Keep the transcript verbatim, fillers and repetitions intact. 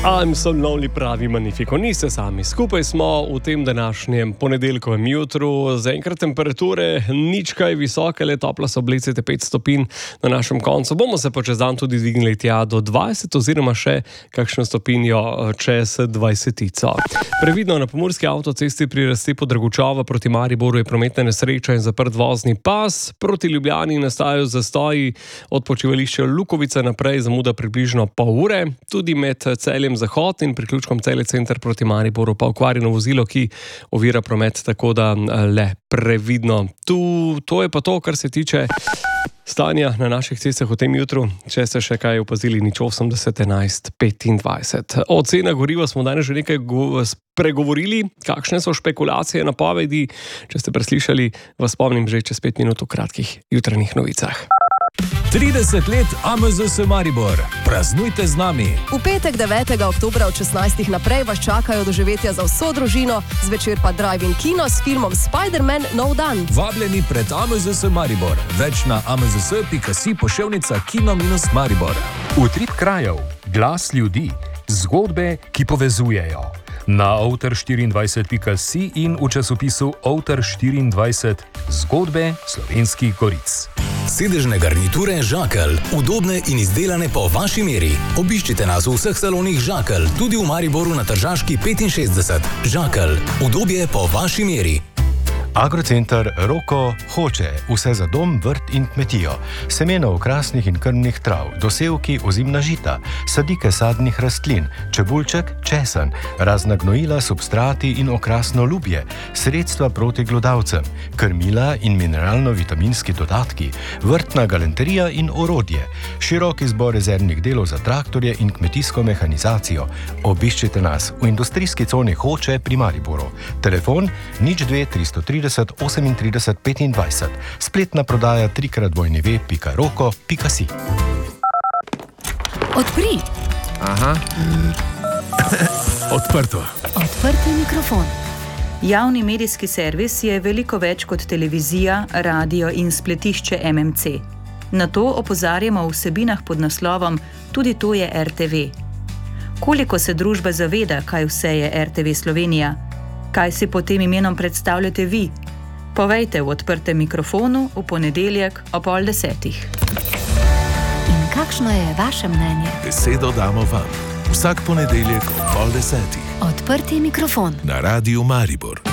I'm so lonely, pravi Magnifico. Niste sami. Skupaj smo v tem današnjem ponedeljkovem jutru. Zaenkrat temperature nič kaj visoke, le topla so oblecite pet stopinj na našem koncu. Bomo se pa čez dan tudi dvignili tja do dvajset oziroma še kakšno stopinjo čez dvajsetico. Previdno, na pomurski avtocesti pri razcepu Dragučova proti Mariboru je prometna nesreča in zaprt vozni pas. Proti Ljubljani nastajajo zastoji od počivališča Lukovica naprej, zamuda približno pol ure. Tudi med Celjem Zahod in priključkom Celje Center proti Mariboru pa okvarjeno vozilo, ki ovira promet, tako da le previdno. Tu, to je pa to, kar se tiče stanja na naših cestah v tem jutru. Če ste še kaj opazili, nič osemdeset enajst petindvajset. O cenah goriva smo danes že nekaj pregovorili. Kakšne so špekulacije, napovedi? Če ste preslišali, vas spomnim že čez pet minut v kratkih jutranjih novicah. trideset let A M Z S Maribor. Praznujte z nami. V petek devetega oktobra od šestnajstih naprej vas čakajo doživetja za vso družino, zvečer pa drive-in kino s filmom Spider-Man Nov dan. Vabljeni pred A M Z S Maribor. Več na a m z s pika si poševnica kino minus Maribor. Utrip krajev, glas ljudi, zgodbe, ki povezujejo. Na outer štiriindvajset pika si in v časopisu outer štiriindvajset zgodbe slovenskih goric. Sedežne garniture Žakelj, udobne in izdelane po vaši meri. Obiščite nas v vseh salonih Žakelj, tudi v Mariboru na Tržaški petinšestdeset. Žakelj, udobje po vaši meri. Agrocenter Roko hoče vse za dom, vrt in kmetijo. Semena okrasnih in krmnih trav, dosevki ozimna žita, sadike sadnih rastlin, čebulček, česen, razna gnojila, substrati in okrasno lubje, sredstva proti glodavcem, krmila in mineralno-vitaminski dodatki, vrtna galanterija in orodje, širok izbor rezervnih delov za traktorje in kmetijsko mehanizacijo. Obiščite nas v industrijski coni Hoče pri Mariboru. Telefon nič dve tristo trideset osemintrideset petindvajset. Spletna prodaja trikrat dvojni ve pika roko pika si. Odpri. Aha. Odprto. Odprti mikrofon. Javni medijski servis je veliko več kot televizija, radio in spletišče M M C. Na to opozarjamo v vsebinah pod naslovom Tudi to je R T V. Koliko se družba zaveda, kaj vse je R T V Slovenija? Kaj si pod tem imenom predstavljate vi? Povejte v odprtem mikrofonu v ponedeljek o pol desetih. In kakšno je vaše mnenje? Besedo damo vam. Vsak ponedeljek o pol desetih. Odprti mikrofon. Na Radiu Maribor.